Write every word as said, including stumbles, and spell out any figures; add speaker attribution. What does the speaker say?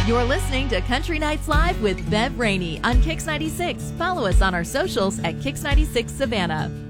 Speaker 1: You're listening to Country Nights Live with Bev Rainey on Kix ninety-six. Follow us on our socials at Kix ninety-six Savannah.